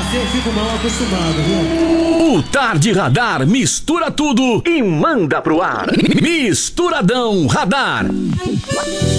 Assim eu fico mal acostumado, viu? O Tarde Radar mistura tudo e manda pro ar. Misturadão Radar.